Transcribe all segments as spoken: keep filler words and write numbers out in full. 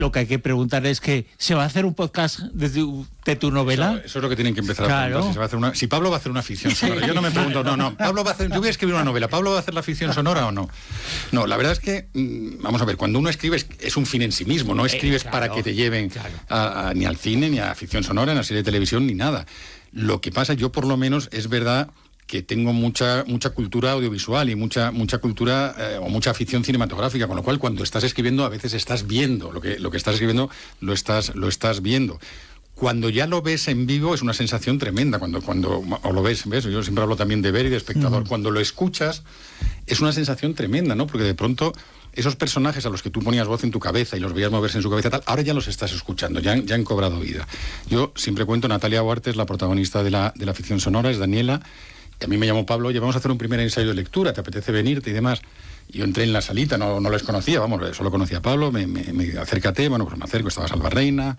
Lo que hay que preguntar es que ¿se va a hacer un podcast de tu, de tu novela? Eso, eso es lo que tienen que empezar Claro. a preguntar. Si, se va a hacer una, si Pablo va a hacer una ficción sonora. Yo no me pregunto, no, no. Pablo va a hacer, yo voy a escribir una novela. ¿Pablo va a hacer la ficción sonora o no? No, la verdad es que, mmm, vamos a ver, cuando uno escribe es, es un fin en sí mismo. No escribes eh, claro, para que te lleven claro. a, a, ni al cine, ni a ficción sonora, ni a serie de televisión, ni nada. Lo que pasa, yo por lo menos, es verdad que tengo mucha mucha cultura audiovisual y mucha mucha cultura eh, o mucha afición cinematográfica, con lo cual cuando estás escribiendo a veces estás viendo lo que lo que estás escribiendo lo estás lo estás viendo. Cuando ya lo ves en vivo es una sensación tremenda, cuando cuando o lo ves, ves, yo siempre hablo también de ver y de espectador. Uh-huh. Cuando lo escuchas es una sensación tremenda, ¿no? Porque de pronto esos personajes a los que tú ponías voz en tu cabeza y los veías moverse en su cabeza tal, ahora ya los estás escuchando, ya han, ya han cobrado vida. Yo siempre cuento, Natalia Huarte es la protagonista de la de la ficción sonora, es Daniela. A mí me llamó Pablo, oye, vamos a hacer un primer ensayo de lectura, ¿te apetece venirte y demás? Y yo entré en la salita, no, no les conocía, vamos, solo conocía a Pablo, me, me, me acércate, bueno, pues me acerco, estaba Salva Reina,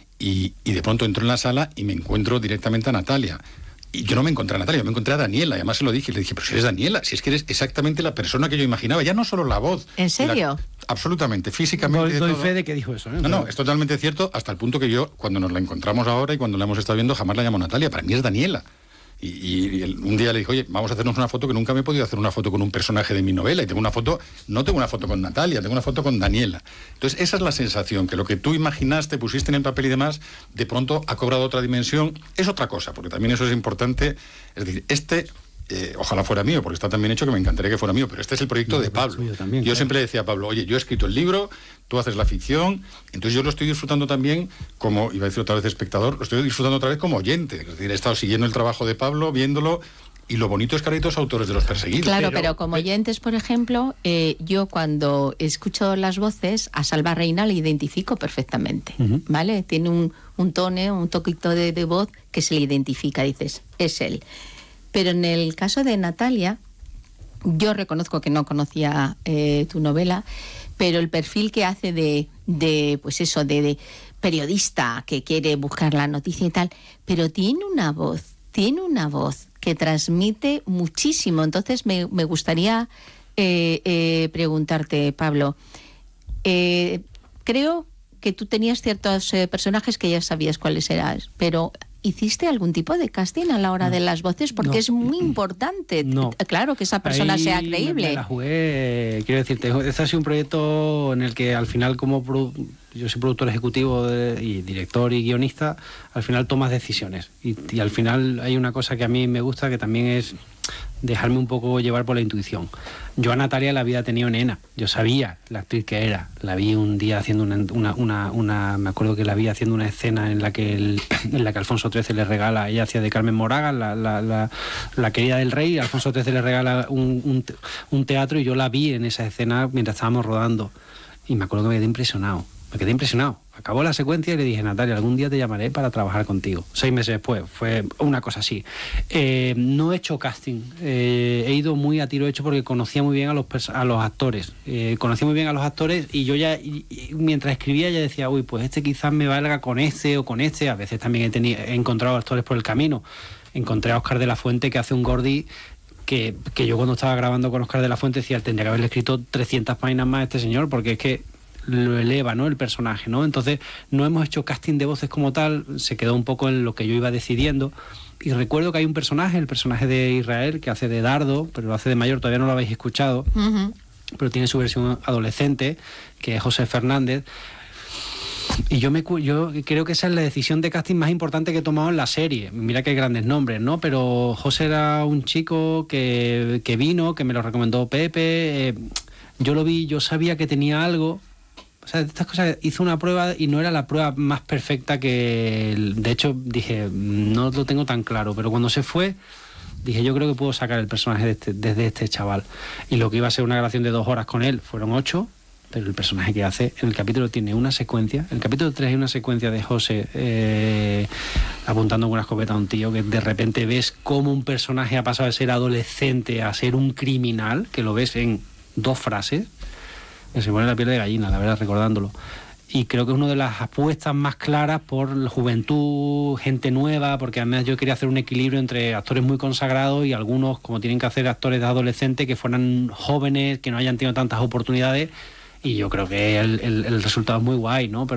y, y de pronto entro en la sala y me encuentro directamente a Natalia. Y yo no me encontré a Natalia, yo me encontré a Daniela, y además se lo dije, y le dije, pero si eres Daniela, si es que eres exactamente la persona que yo imaginaba, ya no solo la voz. ¿En serio? La, absolutamente, físicamente. Doy, doy todo. fe de que dijo eso, ¿eh? No, no, es totalmente cierto, hasta el punto que yo, cuando nos la encontramos ahora y cuando la hemos estado viendo, jamás la llamo Natalia, para mí es Daniela. Y, y, y el, un día le dije, oye, vamos a hacernos una foto, que nunca me he podido hacer una foto con un personaje de mi novela, y tengo una foto, no tengo una foto con Natalia, tengo una foto con Daniela. Entonces esa es la sensación, que lo que tú imaginaste, pusiste en el papel y demás, de pronto ha cobrado otra dimensión. Es otra cosa, porque también eso es importante. Es decir, este, eh, ojalá fuera mío, porque está tan bien hecho que me encantaría que fuera mío, pero este es el proyecto no, de Pablo. También, yo claro. siempre le decía a Pablo, oye, yo he escrito el libro, tú haces la ficción, entonces yo lo estoy disfrutando también como, iba a decir otra vez espectador, lo estoy disfrutando otra vez como oyente. Es decir, he estado siguiendo el trabajo de Pablo, viéndolo, y lo bonito es que ahora hay dos autores de los perseguidos. Claro, pero, pero como oyentes, por ejemplo, eh, yo cuando escucho las voces, a Salva Reina le identifico perfectamente, uh-huh. ¿vale? Tiene un, un tono, un toquito de, de voz que se le identifica, dices, es él. Pero en el caso de Natalia, yo reconozco que no conocía eh, tu novela, pero el perfil que hace de, de pues eso, de, de periodista que quiere buscar la noticia y tal, pero tiene una voz, tiene una voz que transmite muchísimo. Entonces me, me gustaría eh, eh, preguntarte, Pablo, eh, creo que tú tenías ciertos eh, personajes que ya sabías cuáles eran, pero ¿hiciste algún tipo de casting a la hora no, de las voces? Porque no, es muy importante, no. claro, que esa persona Ahí sea creíble. Me la jugué, quiero decirte, este ha sido un proyecto en el que al final, como produ- yo soy productor ejecutivo de, y director y guionista, al final tomas decisiones. Y, y al final hay una cosa que a mí me gusta, que también es dejarme un poco llevar por la intuición. Yo a Natalia la había tenido nena, yo sabía la actriz que era, la vi un día haciendo una, una, una, una me acuerdo que la vi haciendo una escena en la que el, en la que Alfonso trece le regala, ella hacía de Carmen Moraga, la, la, la, la querida del rey, y Alfonso trece le regala un, un, un teatro, y yo la vi en esa escena mientras estábamos rodando, y me acuerdo que me quedé impresionado, me quedé impresionado. Acabó la secuencia y le dije, Natalia, algún día te llamaré para trabajar contigo. Seis meses después, fue una cosa así. Eh, no he hecho casting, eh, he ido muy a tiro hecho porque conocía muy bien a los, pers- a los actores. Eh, conocía muy bien a los actores y yo ya, y, y mientras escribía, ya decía, uy, pues este quizás me valga con este o con este. A veces también he, tenido, he encontrado actores por el camino. Encontré a Óscar de la Fuente, que hace un Gordi que, que yo cuando estaba grabando con Óscar de la Fuente decía, tendría que haberle escrito trescientas páginas más a este señor, porque es que lo eleva, ¿no?, el personaje, ¿no? Entonces no hemos hecho casting de voces como tal, se quedó un poco en lo que yo iba decidiendo. Y recuerdo que hay un personaje, el personaje de Israel, que hace de Dardo, pero lo hace de mayor, todavía no lo habéis escuchado, uh-huh. pero tiene su versión adolescente, que es José Fernández. Y yo me yo creo que esa es la decisión de casting más importante que he tomado en la serie. Mira que hay grandes nombres, ¿no? Pero José era un chico que, que vino, que me lo recomendó Pepe. Eh, yo lo vi, yo sabía que tenía algo. O sea, estas cosas, hizo una prueba y no era la prueba más perfecta que... De hecho, dije, no lo tengo tan claro, pero cuando se fue, dije, yo creo que puedo sacar el personaje de este, desde este chaval. Y lo que iba a ser una grabación de dos horas con él fueron ocho, pero el personaje que hace en el capítulo tiene una secuencia. En el capítulo tres hay una secuencia de José eh, apuntando con una escopeta a un tío, que de repente ves cómo un personaje ha pasado de ser adolescente a ser un criminal, que lo ves en dos frases. Me se pone la piel de gallina, la verdad, recordándolo. Y creo que es una de las apuestas más claras por la juventud, gente nueva, porque además yo quería hacer un equilibrio entre actores muy consagrados y algunos, como tienen que hacer actores de adolescentes, que fueran jóvenes, que no hayan tenido tantas oportunidades, y yo creo que el, el, el resultado es muy guay, ¿no? Pero